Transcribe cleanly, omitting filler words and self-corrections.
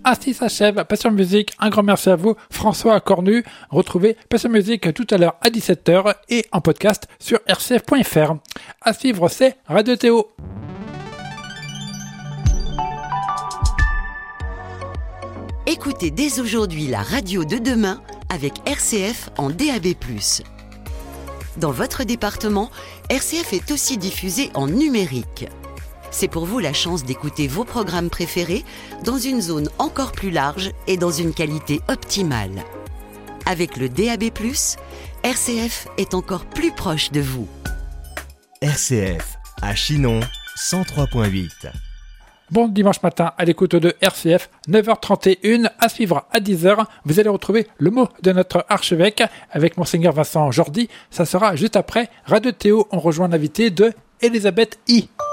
Ainsi s'achève Passion Musique. Un grand merci à vous, François Cornu. Retrouvez Passion Musique tout à l'heure à 17h et en podcast sur rcf.fr. À suivre, c'est Radio Théo. Écoutez dès aujourd'hui la radio de demain avec RCF en DAB+. Dans votre département, RCF est aussi diffusé en numérique. C'est pour vous la chance d'écouter vos programmes préférés dans une zone encore plus large et dans une qualité optimale. Avec le DAB+, RCF est encore plus proche de vous. RCF, à Chinon, 103.8. Bon dimanche matin à l'écoute de RCF, 9h31, à suivre à 10h. Vous allez retrouver le mot de notre archevêque avec Monseigneur Vincent Jordi. Ça sera juste après Radio Théo. On rejoint l'invité de Elisabeth I.